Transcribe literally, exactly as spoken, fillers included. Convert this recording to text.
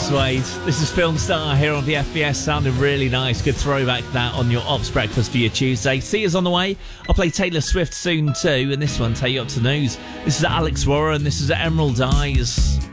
Suede. This is Film Star here on the F B S. Sounding really nice. Good throwback that on your Ops Breakfast for your Tuesday. See us on the way. I'll play Taylor Swift soon too, and this one take you up to news. This is Alex Warren. This is Emerald Eyes.